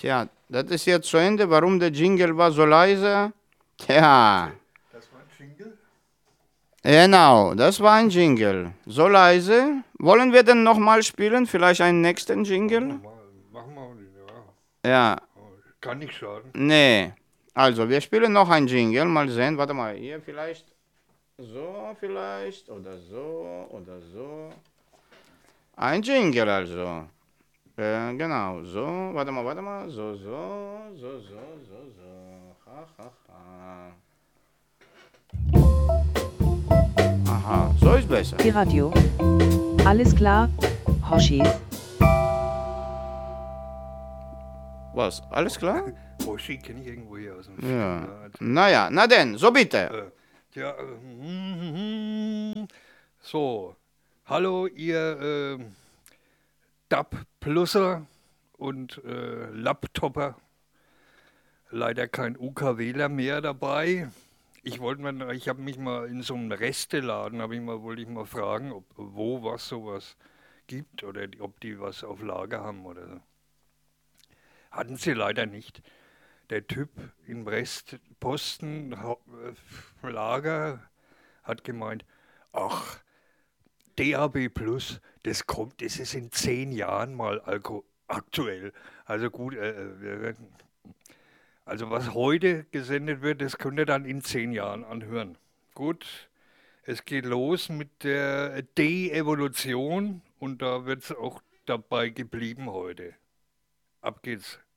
Tja, das ist jetzt zu Ende. Warum der Jingle war so leise? Tja, Das war ein Jingle? genau, das war ein Jingle. So leise. Wollen wir denn nochmal spielen? Vielleicht einen nächsten Jingle? Machen wir mal, ja. Ja, Kann nicht schaden. nee. Also, wir spielen noch ein Jingle. Mal sehen. Warte mal. Hier vielleicht. So, vielleicht. Oder so. Oder so. Ein Jingle also. Genau. So. Warte mal, warte mal. So, so. So, so, so, so. Ha, ha, ha. Aha. So ist besser. Piradio. Alles klar, Hoshis. Was? Alles klar? Hoshi kenne ich irgendwo hier aus dem Ja. Film. Naja, na denn. So bitte. Ja, so. Hallo, ihr DAB-Plusser und Laptopper. Leider kein UKWler mehr dabei. Ich habe mich mal in so einem Resteladen, wollte ich mal fragen, wo was sowas gibt oder ob die was auf Lager haben oder so. Hatten sie leider nicht. Der Typ im Restposten Lager hat gemeint, ach, DAB Plus, das ist in 10 Jahren mal aktuell. Also gut, also was heute gesendet wird, das könnt ihr dann in 10 Jahren anhören. Gut, es geht los mit der De-Evolution und da wird es auch dabei geblieben heute. Ab geht's.